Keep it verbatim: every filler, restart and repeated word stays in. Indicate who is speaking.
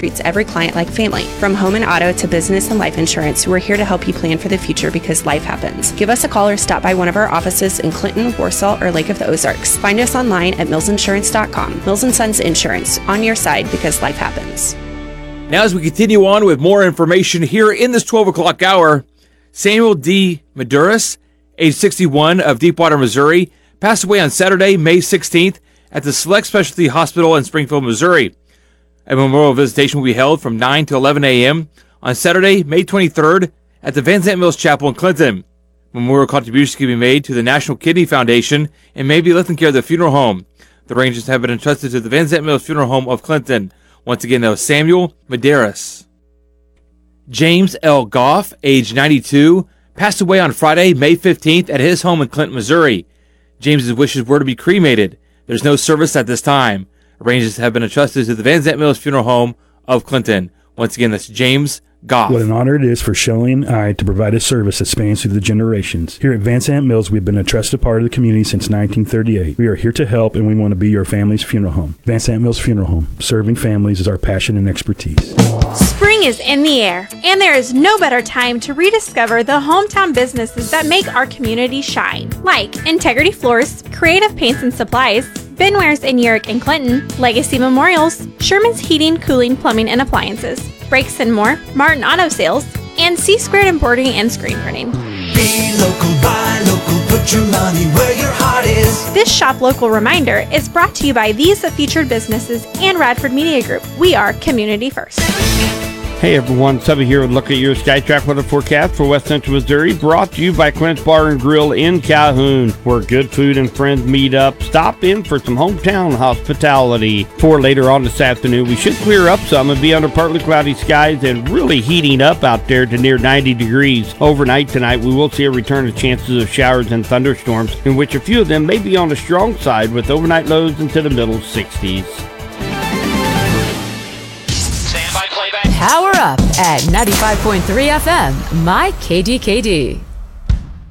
Speaker 1: treats every client like family. From home and auto to business and life insurance, we're here to help you plan for the future because life happens. Give us a call or stop by one of our offices in Clinton, Warsaw, or Lake of the Ozarks. Find us online at mills insurance dot com. Mills and Sons Insurance, on your side because life happens.
Speaker 2: Now as we continue on with more information here in this twelve o'clock hour, Samuel D. Maduris, age sixty-one, of Deepwater, Missouri, passed away on Saturday, May sixteenth, at the Select Specialty Hospital in Springfield, Missouri. A memorial visitation will be held from nine to eleven a.m. on Saturday, May twenty-third, at the Van Zant Mills Chapel in Clinton. Memorial contributions can be made to the National Kidney Foundation and may be left in care of the funeral home. The arrangements have been entrusted to the Van Zant Mills Funeral Home of Clinton. Once again, that was Samuel Maderas. James L. Goff, age ninety-two, passed away on Friday, May fifteenth, at his home in Clinton, Missouri. James's wishes were to be cremated. There's no service at this time. Arrangements have been entrusted to the Van Zant Mills Funeral Home of Clinton. Once again, that's James Goff.
Speaker 3: What an honor it is for Shelley and I to provide a service that spans through the generations. Here at Van Zant Mills, we've been a trusted part of the community since nineteen thirty-eight. We are here to help, and we want to be your family's funeral home. Van Zant Mills Funeral Home. Serving families is our passion and expertise.
Speaker 4: Spring is in the air, and there is no better time to rediscover the hometown businesses that make our community shine. Like Integrity Floors, Creative Paints and Supplies, Benware's in Urick and Clinton, Legacy Memorials, Sherman's Heating, Cooling, Plumbing, and Appliances, Brakes and More, Martin Auto Sales, and C Squared Embroidery and Screen Printing.
Speaker 5: Be local, buy local, put your money where your heart is.
Speaker 4: This Shop Local reminder is brought to you by these featured businesses and Radford Media Group. We are community first.
Speaker 6: Hey everyone, Subby here with a look at your SkyTrack weather forecast for West Central Missouri, brought to you by Clint's Bar and Grill in Calhoun, where good food and friends meet up. Stop in for some hometown hospitality. For later on this afternoon, we should clear up some and be under partly cloudy skies and really heating up out there to near ninety degrees. Overnight tonight, we will see a return of chances of showers and thunderstorms, in which a few of them may be on the strong side with overnight lows into the middle sixties.
Speaker 7: Power up at ninety-five point three F M, My K D K D.